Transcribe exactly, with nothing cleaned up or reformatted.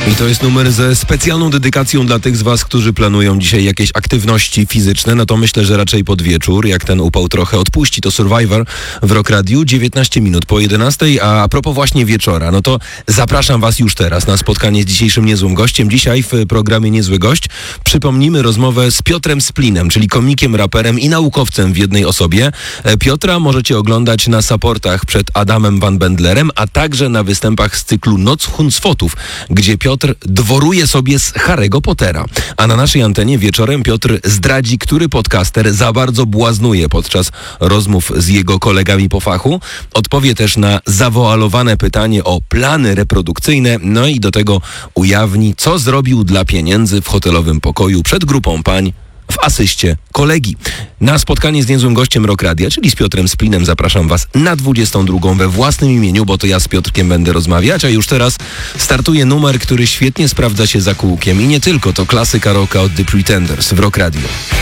I to jest numer ze specjalną dedykacją dla tych z was, którzy planują dzisiaj jakieś aktywności fizyczne. No to myślę, że raczej pod wieczór, jak ten upał trochę odpuści, to Survivor w Rock Radiu, dziewiętnaście minut po jedenastej. A propos właśnie wieczora, no to zapraszam was już teraz na spotkanie z dzisiejszym niezłym gościem. Dzisiaj w programie Niezły Gość przypomnimy rozmowę z Piotrem Splinem, czyli komikiem, raperem i naukowcem w jednej osobie. Piotra możecie oglądać na supportach przed Adamem Van Bendlerem, a także na występach z cyklu Noc Huncwotów, gdzie Piotr dworuje sobie z Harry'ego Pottera. A na naszej antenie wieczorem Piotr zdradzi, który podcaster za bardzo błaznuje podczas rozmów z jego kolegami po fachu. Odpowie też na zawoalowane pytanie o plany reprodukcyjne, no i do tego ujawni, co zrobił dla pieniędzy w hotelowym pokoju przed grupą pań w asyście kolegi. Na spotkanie z niezłym gościem Rock Radia, czyli z Piotrem Splinem, zapraszam was na dwudziestą drugą we własnym imieniu, bo to ja z Piotrkiem będę rozmawiać, a już teraz startuje numer, który świetnie sprawdza się za kółkiem i nie tylko, to klasyka rocka od The Pretenders w Rock Radio.